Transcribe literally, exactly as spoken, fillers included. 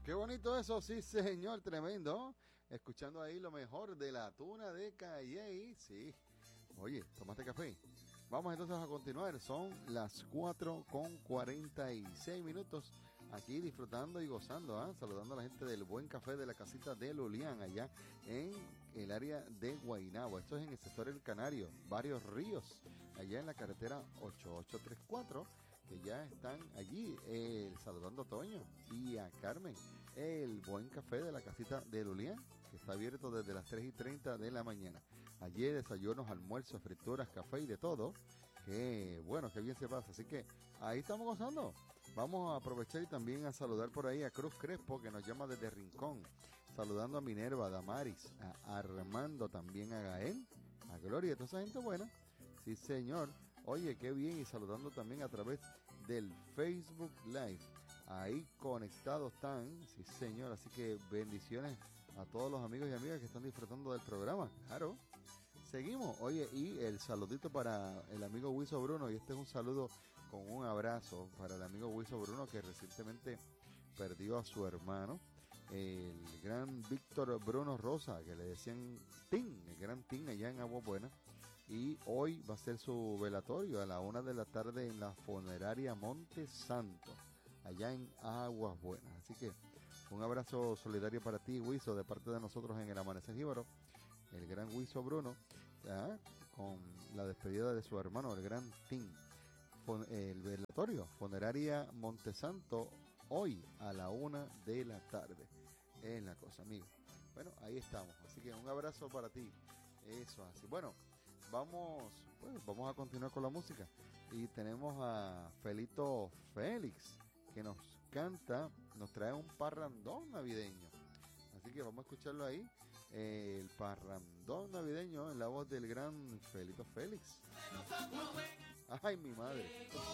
Qué bonito eso, sí señor, tremendo. Escuchando ahí lo mejor de la tuna de Calley, sí. Oye, ¿tomaste café? Vamos entonces a continuar, son las cuatro con cuarenta y seis minutos, aquí disfrutando y gozando, ¿eh? Saludando a la gente del Buen Café de la Casita de Lulián, allá en el área de Guaynabo. Esto es en el sector El Canario, Varios Ríos, allá en la carretera ocho ocho tres cuatro, que ya están allí, eh, saludando a Toño y a Carmen, el Buen Café de la Casita de Lulián, que está abierto desde las tres y treinta de la mañana. Allí desayunos, almuerzos, frituras, café y de todo. Que bueno, que bien se pasa. Así que ahí estamos gozando. Vamos a aprovechar y también a saludar por ahí a Cruz Crespo, que nos llama desde Rincón. Saludando a Minerva, a Damaris, a Armando, también a Gael, a Gloria, toda esa gente buena. Sí, señor. Oye, qué bien. Y saludando también a través del Facebook Live. Ahí conectados están, sí, señor. Así que bendiciones a todos los amigos y amigas que están disfrutando del programa. Claro. Seguimos. Oye, y el saludito para el amigo Wiso Bruno. Y este es un saludo con un abrazo para el amigo Wiso Bruno, que recientemente perdió a su hermano, el gran Víctor Bruno Rosa, que le decían Tin, el gran Tin allá en Agua Buena. Y hoy va a ser su velatorio a la una de la tarde en la funeraria Monte Santo, allá en Aguas Buenas. Así que un abrazo solidario para ti, Wiso, de parte de nosotros en el Amanecer Jíbaro, el gran Wiso Bruno, ¿ya? Con la despedida de su hermano, el gran Tim. El velatorio, funeraria Montesanto, hoy a la una de la tarde. Es la cosa, amigo. Bueno, ahí estamos. Así que un abrazo para ti. Eso así. Bueno, vamos, pues, vamos a continuar con la música. Y tenemos a Felito Félix, que nos canta, nos trae un parrandón navideño. Así que vamos a escucharlo ahí, eh, el parrandón navideño en la voz del gran Felito Félix. Ay, mi madre.